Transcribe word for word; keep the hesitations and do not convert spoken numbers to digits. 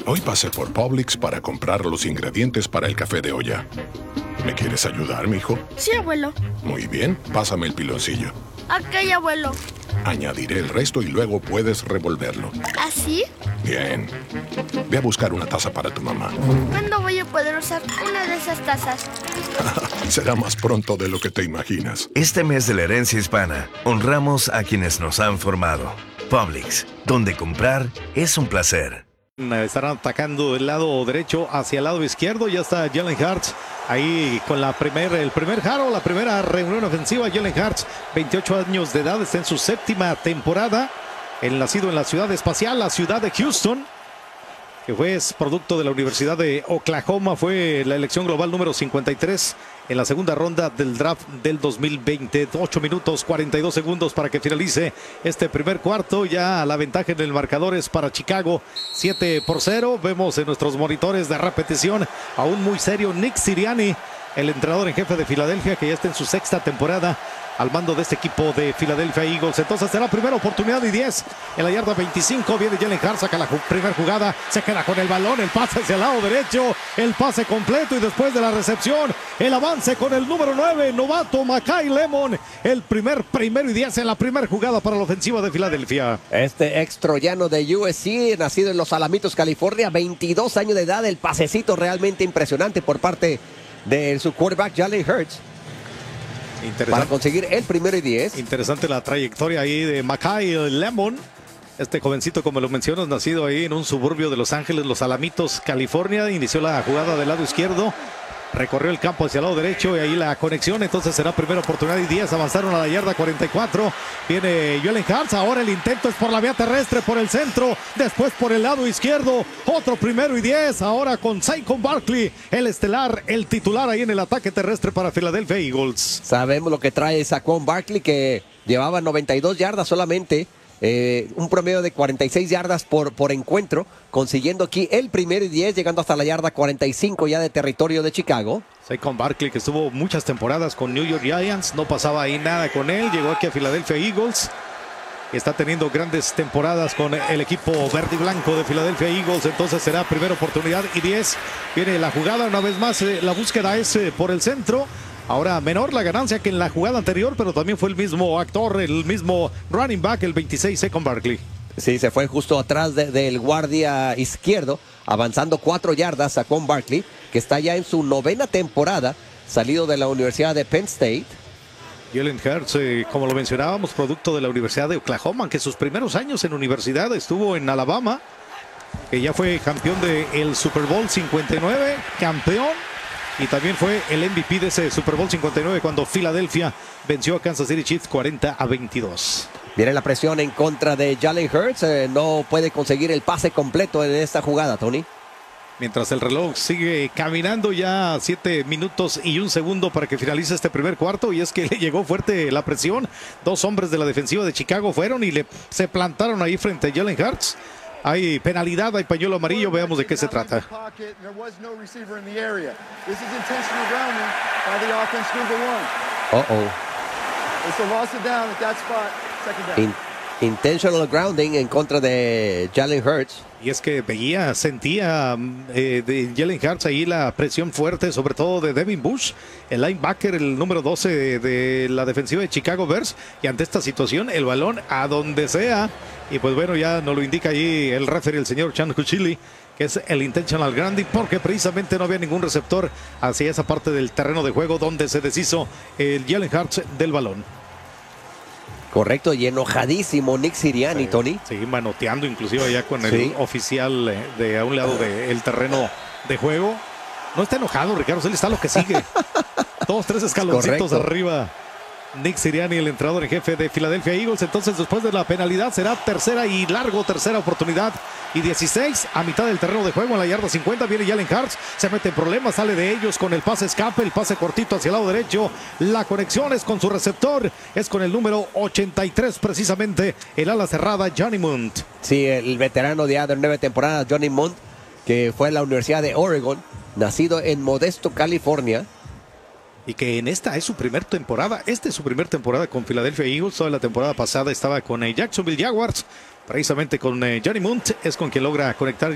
Hoy pasé por Publix para comprar los ingredientes para el café de olla. ¿Me quieres ayudar, mijo? Sí, abuelo. Muy bien, pásame el piloncillo. Ok, abuelo. Añadiré el resto y luego puedes revolverlo. ¿Así? Bien. Ve a buscar una taza para tu mamá. ¿Cuándo voy a poder usar una de esas tazas? Será más pronto de lo que te imaginas. Este mes de la herencia hispana, honramos a quienes nos han formado. Publix, donde comprar es un placer. Estarán atacando del lado derecho hacia el lado izquierdo. Ya está Jalen Hurts ahí con la primer, el primer jaro, la primera reunión ofensiva. Jalen Hurts, veintiocho años de edad, está en su séptima temporada. El nacido en la ciudad espacial, la ciudad de Houston, que fue es producto de la Universidad de Oklahoma. Fue la elección global número cincuenta y tres en la segunda ronda del draft del dos mil veinte. ocho minutos cuarenta y dos segundos para que finalice este primer cuarto. Ya la ventaja en el marcador es para Chicago, siete por cero. Vemos en nuestros monitores de repetición a un muy serio Nick Sirianni, el entrenador en jefe de Filadelfia, que ya está en su sexta temporada al mando de este equipo de Philadelphia Eagles. Entonces será primera oportunidad y diez en la yarda veinticinco. Viene Jalen Hurts, saca la primera jugada, se queda con el balón, el pase hacia el lado derecho, el pase completo y después de la recepción, el avance con el número nueve, novato Makai Lemon. El primer primero y diez en la primera jugada para la ofensiva de Filadelfia. Este ex troyano de U S C, nacido en Los Alamitos, California, veintidós años de edad, el pasecito realmente impresionante por parte de su quarterback Jalen Hurts para conseguir el primero y diez. Interesante la trayectoria ahí de Makai Lemon. Este jovencito, como lo mencionas, nacido ahí en un suburbio de Los Ángeles, Los Alamitos, California. Inició la jugada del lado izquierdo, recorrió el campo hacia el lado derecho y ahí la conexión. Entonces será primera oportunidad y diez. Avanzaron a la yarda cuarenta y cuatro. Viene Jalen Hurts. Ahora el intento es por la vía terrestre, por el centro, después por el lado izquierdo. Otro primero y diez. Ahora con Saquon Barkley, el estelar, el titular ahí en el ataque terrestre para Philadelphia Eagles. Sabemos lo que trae Saquon Barkley, que llevaba noventa y dos yardas solamente. Eh, un promedio de cuarenta y seis yardas por, por encuentro, consiguiendo aquí el primero y diez, llegando hasta la yarda cuarenta y cinco ya de territorio de Chicago. Saquon Barkley, que estuvo muchas temporadas con New York Giants, no pasaba ahí nada con él, llegó aquí a Philadelphia Eagles, está teniendo grandes temporadas con el equipo verde y blanco de Philadelphia Eagles. Entonces será primera oportunidad y diez. Viene la jugada una vez más, eh, la búsqueda es eh, por el centro. Ahora menor la ganancia que en la jugada anterior, pero también fue el mismo actor, el mismo running back, el veintiséis, Saquon Barkley. Sí, se fue justo atrás de, del guardia izquierdo, avanzando cuatro yardas, Saquon Barkley, que está ya en su novena temporada, salido de la Universidad de Penn State. Jalen Hurts, eh, como lo mencionábamos, producto de la Universidad de Oklahoma, que sus primeros años en universidad estuvo en Alabama, que ya fue campeón del Super Bowl cincuenta y nueve, campeón. Y también fue el M V P de ese Super Bowl cincuenta y nueve cuando Filadelfia venció a Kansas City Chiefs cuarenta a veintidós. Viene la presión en contra de Jalen Hurts. Eh, no puede conseguir el pase completo en esta jugada, Tony. Mientras el reloj sigue caminando, ya siete minutos y un segundo para que finalice este primer cuarto. Y es que le llegó fuerte la presión. Dos hombres de la defensiva de Chicago fueron y le, se plantaron ahí frente a Jalen Hurts. Hay penalidad, hay pañuelo amarillo, veamos de qué se trata. Uh oh. In intentional grounding en contra de Jalen Hurts. Y es que veía, sentía eh, de Jalen Hurts ahí la presión fuerte, sobre todo de Devin Bush, el linebacker, el número doce de, de la defensiva de Chicago Bears. Y ante esta situación, el balón a donde sea. Y pues bueno, ya nos lo indica ahí el referee, el señor Chan Cuchilli, que es el intentional grounding, porque precisamente no había ningún receptor hacia esa parte del terreno de juego donde se deshizo el Jalen Hurts del balón. Correcto, y enojadísimo Nick Sirianni, sí, Tony. Sí, manoteando inclusive allá con el sí. oficial de a un lado del terreno de juego. No está enojado, Ricardo, él está lo que sigue. Dos, tres escaloncitos Correcto. Arriba. Nick Sirianni, el entrenador en jefe de Philadelphia Eagles. Entonces, después de la penalidad, será tercera y largo, tercera oportunidad y dieciséis a mitad del terreno de juego en la yarda cincuenta. Viene Jalen Hurts, se mete en problemas, sale de ellos con el pase escape, el pase cortito hacia el lado derecho. La conexión es con su receptor, es con el número ochenta y tres, precisamente el ala cerrada, Johnny Munt. Sí, el veterano de de nueve temporadas, Johnny Munt, que fue a la Universidad de Oregon, nacido en Modesto, California. Y que en esta es su primer temporada. Esta es su primer temporada con Philadelphia Eagles. Toda la temporada pasada estaba con eh, Jacksonville Jaguars. Precisamente con eh, Johnny Munt es con quien logra conectar